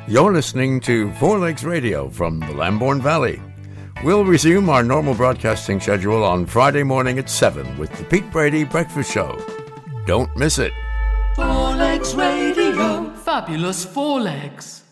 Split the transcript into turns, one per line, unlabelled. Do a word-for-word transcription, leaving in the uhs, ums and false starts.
You're listening to Four Legs Radio from the Lambourn Valley. We'll resume our normal broadcasting schedule on Friday morning at seven with the Pete Brady Breakfast Show. Don't miss it.
Four Legs Radio. Fabulous Four Legs.